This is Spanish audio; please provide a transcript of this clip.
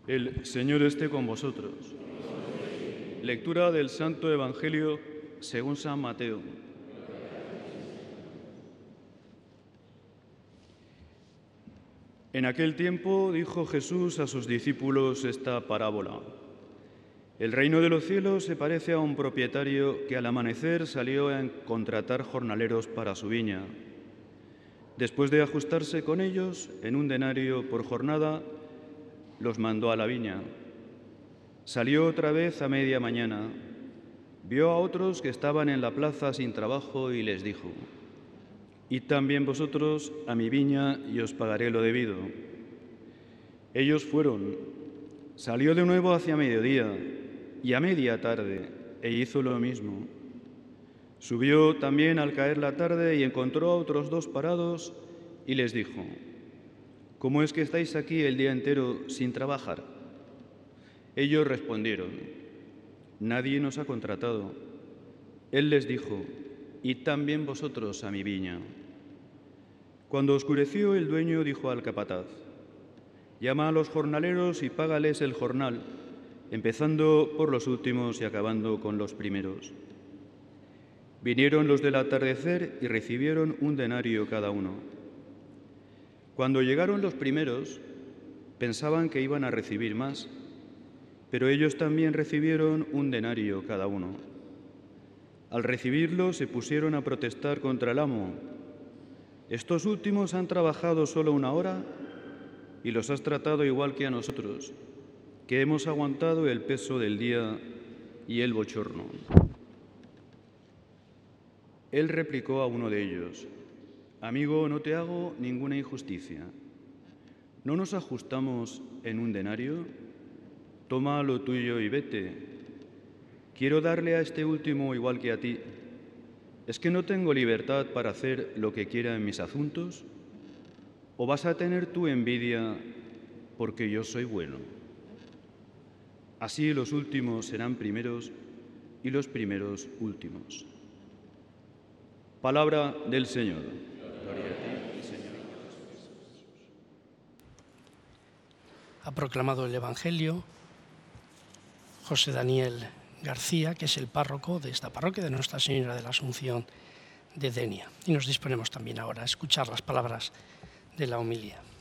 El Señor esté con vosotros. Lectura del Santo Evangelio según San Mateo. En aquel tiempo dijo Jesús a sus discípulos esta parábola. El reino de los cielos se parece a un propietario que al amanecer salió a contratar jornaleros para su viña. Después de ajustarse con ellos en un denario por jornada, los mandó a la viña. Salió otra vez a media mañana, vio a otros que estaban en la plaza sin trabajo y les dijo: «Id también vosotros a mi viña y os pagaré lo debido». Ellos fueron. Salió de nuevo hacia mediodía y a media tarde e hizo lo mismo. Subió también al caer la tarde y encontró a otros dos parados y les dijo: «¿Cómo es que estáis aquí el día entero sin trabajar?». Ellos respondieron: «Nadie nos ha contratado». Él les dijo: «Id también vosotros a mi viña». Cuando oscureció, el dueño dijo al capataz: «Llama a los jornaleros y págales el jornal, empezando por los últimos y acabando con los primeros». Vinieron los del atardecer y recibieron un denario cada uno. Cuando llegaron los primeros, pensaban que iban a recibir más, pero ellos también recibieron un denario cada uno. Al recibirlo, se pusieron a protestar contra el amo: «Estos últimos han trabajado solo 1 hora y los has tratado igual que a nosotros, que hemos aguantado el peso del día y el bochorno». Él replicó a uno de ellos: «Amigo, no te hago ninguna injusticia. ¿No nos ajustamos en un denario? Toma lo tuyo y vete. Quiero darle a este último igual que a ti. ¿Es que no tengo libertad para hacer lo que quiera en mis asuntos? ¿O vas a tener tu envidia porque yo soy bueno?». Así los últimos serán primeros y los primeros últimos. Palabra del Señor. Gloria a ti, Señor. Ha proclamado el Evangelio José Daniel García, que es el párroco de esta parroquia de Nuestra Señora de la Asunción de Denia. Y nos disponemos también ahora a escuchar las palabras de la homilía.